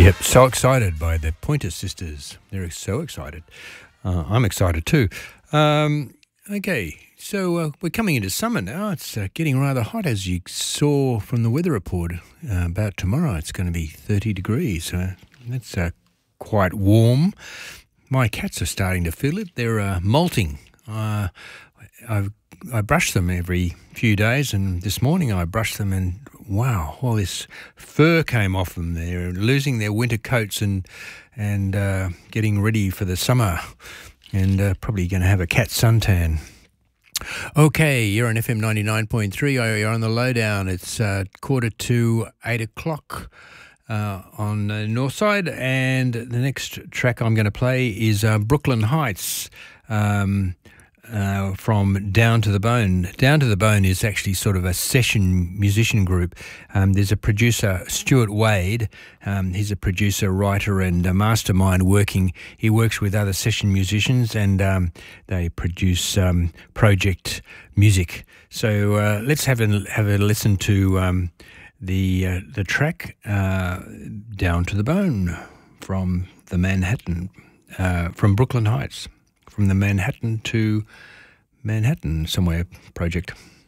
Yep, so excited by the Pointer Sisters. They're so excited. I'm excited too. Okay, so we're coming into summer now. It's getting rather hot, as you saw from the weather report. About tomorrow, it's going to be 30 degrees. That's quite warm. My cats are starting to feel it. They're molting. I brush them every few days, and this morning I brushed them, and wow, all this fur came off them. They're losing their winter coats and getting ready for the summer, and probably going to have a cat suntan. Okay, you're on FM 99.3. You're on the lowdown. It's 7:45 on the north side, and the next track I'm going to play is Brooklyn Heights. From Down to the Bone. Down to the Bone is actually sort of a session musician group. There's a producer, Stuart Wade. He's a producer, writer and a mastermind working. He works with other session musicians, and they produce project music. So let's have a listen to the track Down to the Bone from the Manhattan, from Brooklyn Heights. From the Manhattan to Manhattan somewhere project.